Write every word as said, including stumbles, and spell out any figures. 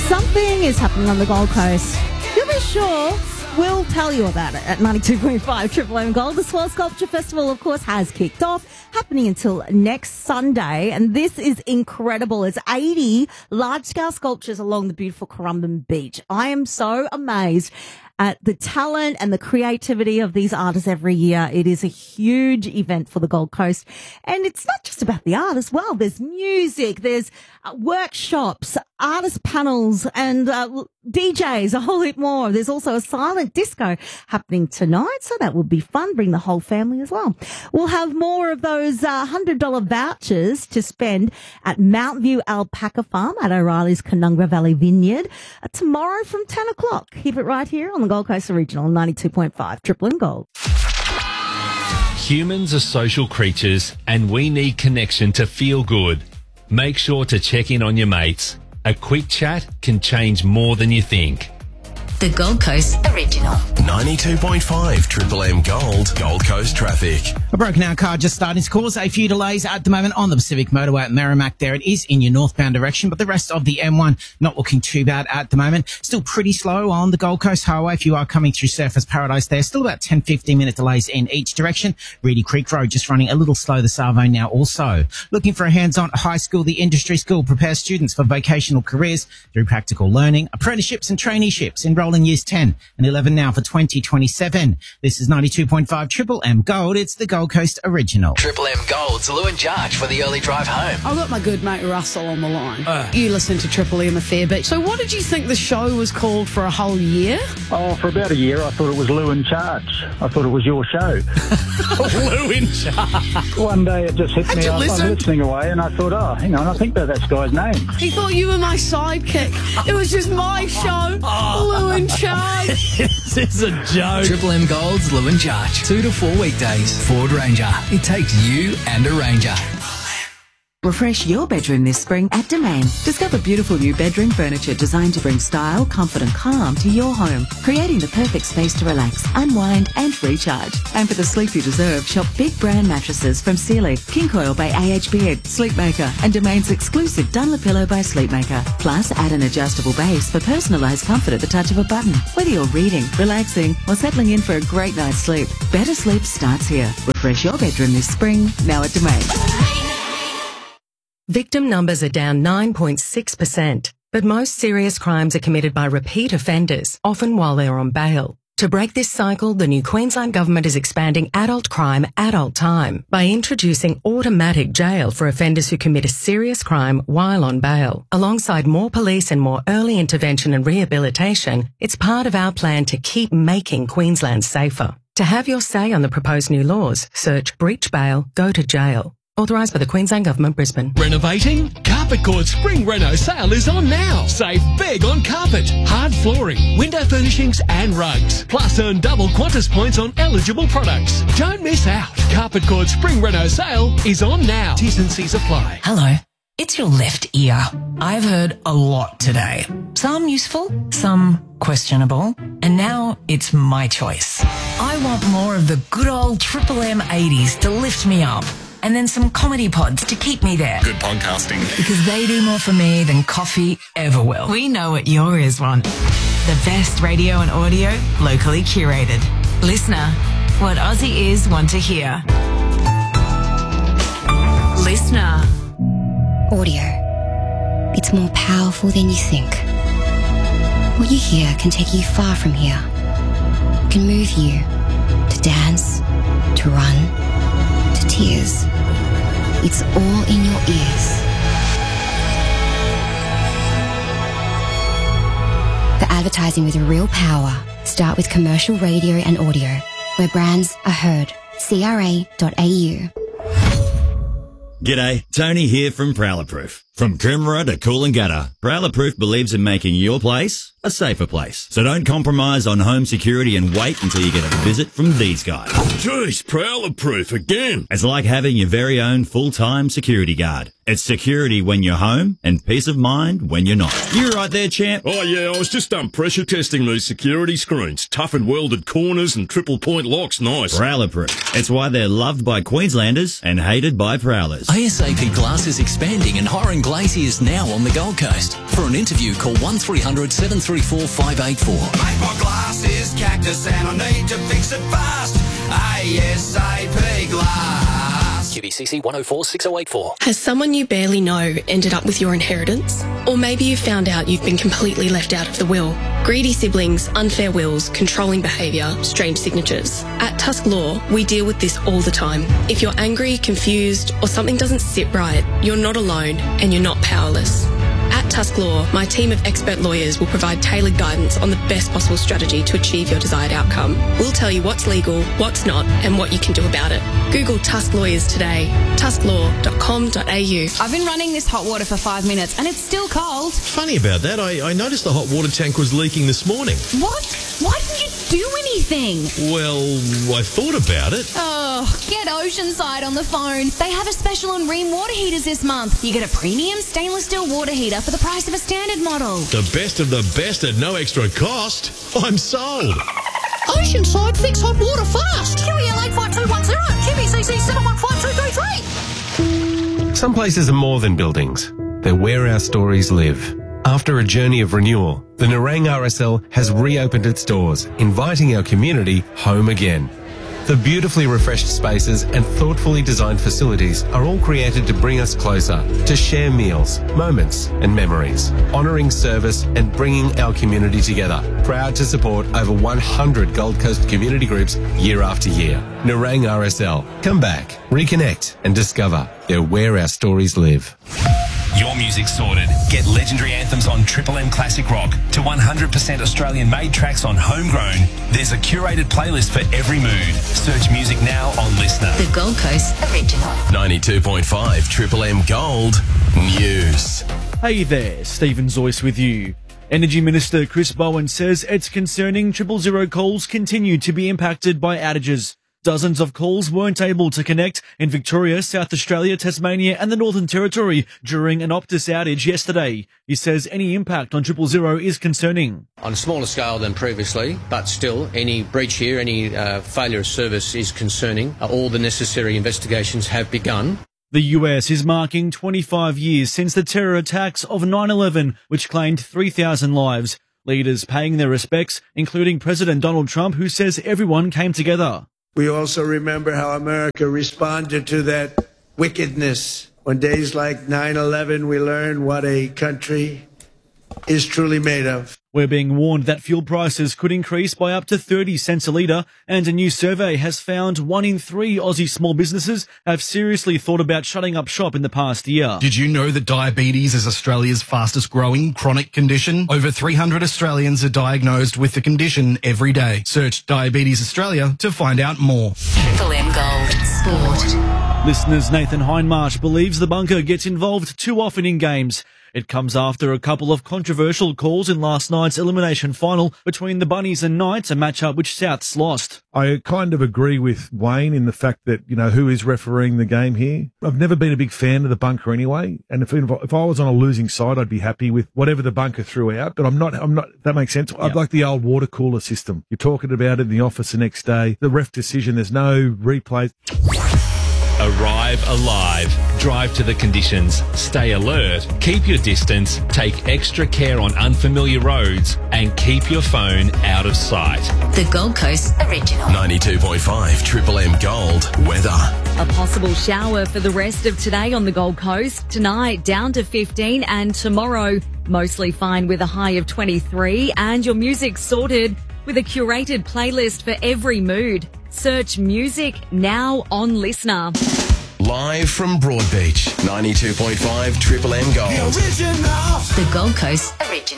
Something is happening on the Gold Coast. You'll be sure we'll tell you about it at ninety-two point five Triple M Gold. The Swirl Sculpture Festival, of course, has kicked off, happening until next Sunday. And this is incredible. It's eighty large-scale sculptures along the beautiful Currumbin Beach. I am so amazed at the talent and the creativity of these artists every year. It is a huge event for the Gold Coast. And it's not just about the art as well. There's music, there's uh, workshops, artist panels, and uh, D Js, a whole heap more. There's also a silent disco happening tonight, so that will be fun. Bring the whole family as well. We'll have more of those uh, one hundred dollars vouchers to spend at Mount View Alpaca Farm at O'Reilly's Canungra Valley Vineyard uh, tomorrow from ten o'clock. Keep it right here on the Gold Coast Original, ninety-two point five Triple M Gold. Humans are social creatures and we need connection to feel good. Make sure to check in on your mates. A quick chat can change more than you think. The Gold Coast Original. ninety-two point five Triple M Gold, Gold Coast traffic. A broken out car just starting to cause a few delays at the moment on the Pacific Motorway at Merrimack. There it is in your northbound direction, but the rest of the M one not looking too bad at the moment. Still pretty slow on the Gold Coast Highway if you are coming through Surfers Paradise there. Still about ten, fifteen minute delays in each direction. Reedy Creek Road just running a little slow, the Savo now also. Looking for a hands-on high school, the Industry School prepares students for vocational careers through practical learning, apprenticeships and traineeships. Enroll in years ten and eleven now for twenty twenty-seven. This is ninety-two point five Triple M Gold. It's the Gold Coast Original. Triple M Gold's Lou and Jarge for the early drive home. I've got my good mate Russell on the line. Uh. You listen to Triple M a fair bit. So what did you think the show was called for a whole year? Oh, for about a year I thought it was Lou in Charge. I thought it was your show. Lou in Charge. One day it just hit Had me. you I was listened? listening away and I thought, oh, hang on, I think that that's the guy's name. He thought you were my sidekick. It was just my show. Lou in Charge. This is a joke. Triple M Gold's Lou and Jarge. Two to four weekdays. Ford Ranger. It takes you and a Ranger. Refresh your bedroom this spring at Domain. Discover beautiful new bedroom furniture designed to bring style, comfort and calm to your home, creating the perfect space to relax, unwind and recharge. And for the sleep you deserve, shop big brand mattresses from Sealy, King Coil by A H Beard, Sleepmaker and Domain's exclusive Dunlop Pillow by Sleepmaker. Plus, add an adjustable base for personalised comfort at the touch of a button. Whether you're reading, relaxing or settling in for a great night's sleep, better sleep starts here. Refresh your bedroom this spring, now at Domain. Victim numbers are down nine point six percent, but most serious crimes are committed by repeat offenders, often while they're on bail. To break this cycle, the new Queensland Government is expanding adult crime, adult time by introducing automatic jail for offenders who commit a serious crime while on bail. Alongside more police and more early intervention and rehabilitation, it's part of our plan to keep making Queensland safer. To have your say on the proposed new laws, search breach bail, go to jail. Authorised by the Queensland Government, Brisbane. Renovating? Carpet Court Spring Reno sale is on now. Save big on carpet, hard flooring, window furnishings and rugs. Plus earn double Qantas points on eligible products. Don't miss out. Carpet Court Spring Reno sale is on now. T's and C's apply. Hello. It's your left ear. I've heard a lot today. Some useful, some questionable, and now it's my choice. I want more of the good old Triple M eighties to lift me up. And then some comedy pods to keep me there. Good podcasting. Because they do more for me than coffee ever will. We know what your ears want. The best radio and audio, locally curated. Listener, what Aussie ears want to hear. Listener. Audio. It's more powerful than you think. What you hear can take you far from here. It can move you to dance, to run, to tears. It's all in your ears. For advertising with real power, start with commercial radio and audio, where brands are heard. C R A dot A U. G'day, Tony here from Prowler Proof. From Coomera to Coolangatta, Prowler Proof believes in making your place a safer place. So don't compromise on home security and wait until you get a visit from these guys. Jeez, Prowler Proof again. It's like having your very own full-time security guard. It's security when you're home and peace of mind when you're not. You right there, champ? Oh, yeah, I was just done pressure testing these security screens. Tough and welded corners and triple point locks. Nice. Prowler Proof. It's why they're loved by Queenslanders and hated by Prowlers. A S A P Glass is expanding and hiring glaziers now on the Gold Coast. For an interview, call one three hundred seven three four five eight four. Mate, my glass is cactus and I need to fix it fast. ASAP Glass. Q B C C one oh four six oh eight four. Has someone you barely know ended up with your inheritance? Or maybe you found out you've been completely left out of the will. Greedy siblings, unfair wills, controlling behaviour, strange signatures. At Tusk Law, we deal with this all the time. If you're angry, confused, or something doesn't sit right, you're not alone and you're not powerless. At Tusk Law, my team of expert lawyers will provide tailored guidance on the best possible strategy to achieve your desired outcome. We'll tell you what's legal, what's not, and what you can do about it. Google Tusk Lawyers today. tusk law dot com dot a u. I've been running this hot water for five minutes and it's still cold. Funny about that, I, I noticed the hot water tank was leaking this morning. What? Why didn't you do anything? Well, I thought about it. Oh, get Oceanside on the phone. They have a special on Rheem water heaters this month. You get a premium stainless steel water heater for the price of a standard model. The best of the best at no extra cost. I'm sold. Oceanside, fix hot water fast. Q E L eight five two one zero, Q B C C seven one five two three three. Some places are more than buildings. They're where our stories live. After a journey of renewal, the Nerang R S L has reopened its doors, inviting our community home again. The beautifully refreshed spaces and thoughtfully designed facilities are all created to bring us closer, to share meals, moments and memories, honouring service and bringing our community together. Proud to support over one hundred Gold Coast community groups year after year. Nerang R S L. Come back, reconnect and discover. They're where our stories live. Your music's sorted. Get legendary anthems on Triple M Classic Rock to one hundred percent Australian-made tracks on Homegrown. There's a curated playlist for every mood. Search music now on Listener. The Gold Coast Original. ninety-two point five Triple M Gold News. Hey there, Stephen Zoyce with you. Energy Minister Chris Bowen says it's concerning Triple Zero calls continue to be impacted by outages. Dozens of calls weren't able to connect in Victoria, South Australia, Tasmania and the Northern Territory during an Optus outage yesterday. He says any impact on Triple Zero is concerning. On a smaller scale than previously, but still, any breach here, any uh, failure of service is concerning. Uh, all the necessary investigations have begun. The U S is marking twenty-five years since the terror attacks of nine eleven, which claimed three thousand lives. Leaders paying their respects, including President Donald Trump, who says everyone came together. We also remember how America responded to that wickedness. On days like nine eleven, we learn what a country is truly made of. We're being warned that fuel prices could increase by up to thirty cents a litre, and a new survey has found one in three Aussie small businesses have seriously thought about shutting up shop in the past year. Did you know that diabetes is Australia's fastest growing chronic condition? Over three hundred Australians are diagnosed with the condition every day. Search Diabetes Australia to find out more. Triple M Gold Sport. Listeners, Nathan Hindmarsh believes the bunker gets involved too often in games. It comes after a couple of controversial calls in last night's elimination final between the Bunnies and Knights, a matchup which Souths lost. I kind of agree with Wayne in the fact that, you know, who is refereeing the game here. I've never been a big fan of the bunker anyway. And if if I was on a losing side, I'd be happy with whatever the bunker threw out. But I'm not, I'm not, that makes sense. I'd like the old water cooler system. You're talking about it in the office the next day. The ref decision, there's no replays. Arrive alive. Drive to the conditions. Stay alert. Keep your distance. Take extra care on unfamiliar roads. And keep your phone out of sight. The Gold Coast Original. ninety-two point five Triple M Gold Weather. A possible shower for the rest of today on the Gold Coast. Tonight down to fifteen and tomorrow mostly fine with a high of twenty-three. And your music sorted with a curated playlist for every mood. Search music now on Listener. Live from Broadbeach, ninety-two point five Triple M Gold. The Gold Coast Original.